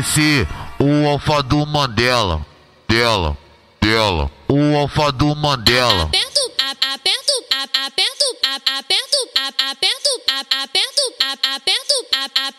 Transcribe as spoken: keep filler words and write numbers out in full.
conhecer o alfa do Mandela, dela, dela, o alfa do Mandela. Aperto, a- aperto, a- aperto, a- aperto, a- aperto, a- aperto, a- aperto, a- aperto, a-